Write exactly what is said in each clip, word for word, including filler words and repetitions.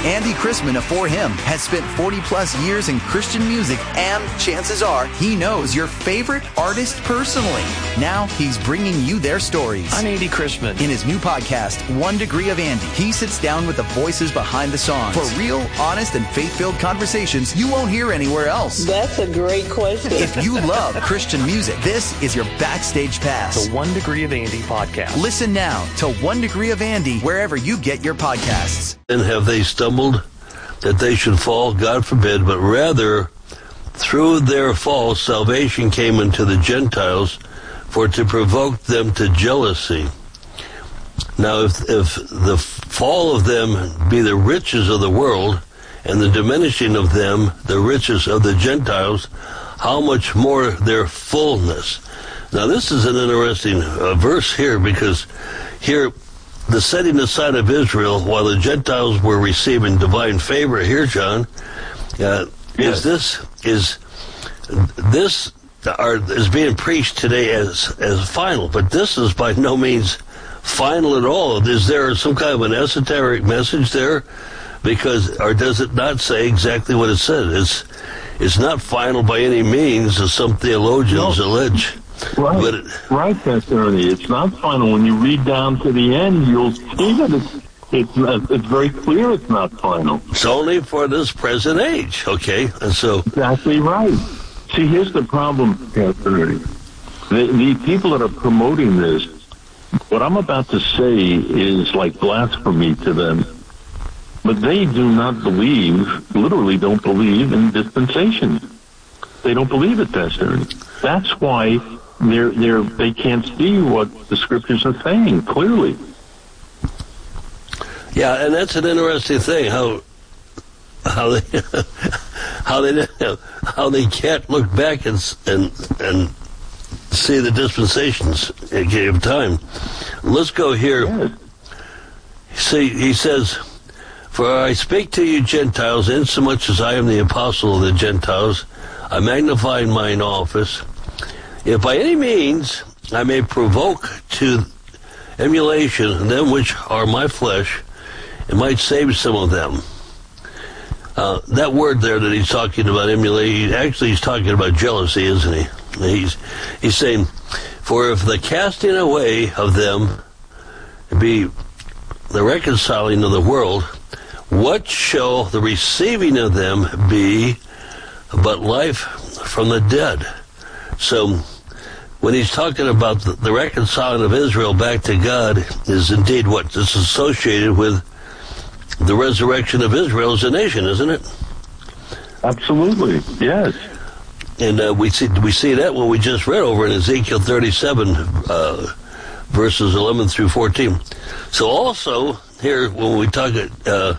Andy Chrisman of For Him has spent forty plus years in Christian music, and chances are he knows your favorite artist personally. Now he's bringing you their stories. I'm Andy Chrisman. In his new podcast, One Degree of Andy, he sits down with the voices behind the songs for real, honest, and faith-filled conversations you won't hear anywhere else. That's a great question. If you love Christian music, this is your backstage pass. The One Degree of Andy podcast. Listen now to One Degree of Andy wherever you get your podcasts. And have they stumbled that they should fall? God forbid, but rather through their fall salvation came into the Gentiles for to provoke them to jealousy. Now if if the fall of them be the riches of the world, and the diminishing of them the riches of the Gentiles, how much more their fullness. Now this is an interesting uh, verse here, because here the setting aside of Israel while the Gentiles were receiving divine favor here, John, uh, yes. is this is this are, is being preached today as as final, but this is by no means final at all. Is there some kind of an esoteric message there? Because, or does it not say exactly what it says? It's it's not final by any means, as some theologians no. allege. Right, but it, right, Pastor Ernie. It's not final. When you read down to the end, you'll see that it's it's uh, it's very clear it's not final. It's only for this present age, okay? And so exactly right. See, here's the problem, Pastor Ernie. The, the people that are promoting this, what I'm about to say is like blasphemy to them. But they do not believe, literally don't believe in dispensation. They don't believe it, Pastor Ernie. That's why they're they're they can't see what the scriptures are saying clearly. Yeah, and that's an interesting thing how how they how they how they can't look back and and and see the dispensations it gave time. Let's go here. Yes. See, he says, "For I speak to you Gentiles, insomuch as I am the apostle of the Gentiles, I magnify mine office. If by any means I may provoke to emulation them which are my flesh, it might save some of them." Uh, that word there that he's talking about, emulate, actually he's talking about jealousy, isn't he? He's, he's saying, "For if the casting away of them be the reconciling of the world, what shall the receiving of them be but life from the dead?" So when he's talking about the, the reconciling of Israel back to God is indeed what is associated with the resurrection of Israel as a nation, isn't it? Absolutely, yes. And uh, we see we see that when we just read over in Ezekiel thirty-seven, uh, verses eleven through fourteen. So also here when we talk, uh,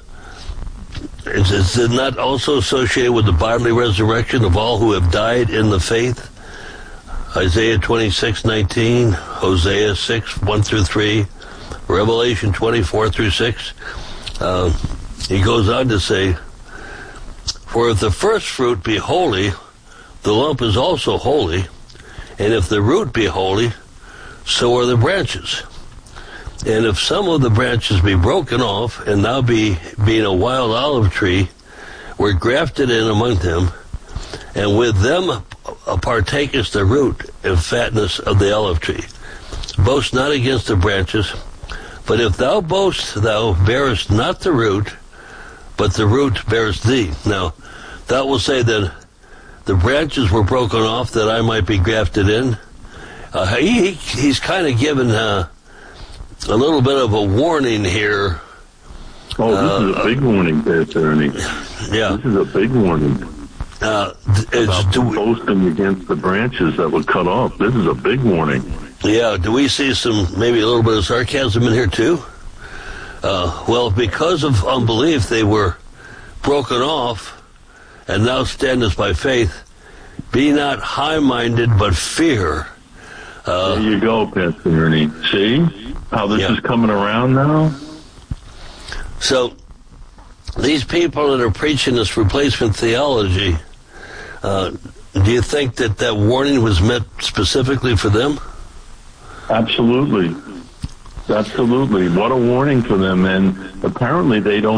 is, is it not also associated with the bodily resurrection of all who have died in the faith? Isaiah twenty-six nineteen, Hosea six one through three, Revelation twenty-four through six. Uh, he goes on to say, "For if the first fruit be holy, the lump is also holy, and if the root be holy, so are the branches. And if some of the branches be broken off, and thou be being a wild olive tree, were grafted in among them, and with them partakest the root and fatness of the olive tree. Boast not against the branches, but if thou boast, thou bearest not the root, but the root bears thee." Now, that will say that the branches were broken off that I might be grafted in. Uh, he, he's kind of given uh, a little bit of a warning here. Oh, this uh, is a big uh, warning, Pastor Ernie. Yeah. This is a big warning. Uh, About do we, boasting against the branches that were cut off. This is a big warning. Yeah, do we see some, maybe a little bit of sarcasm in here too? Uh, well, because of unbelief, they were broken off, and now standest by faith. Be not high-minded, but fear. Uh, there you go, Pastor Ernie. See how this yeah. is coming around now? So, these people that are preaching this replacement theology, uh, do you think that that warning was meant specifically for them? Absolutely. Absolutely. What a warning for them. And apparently they don't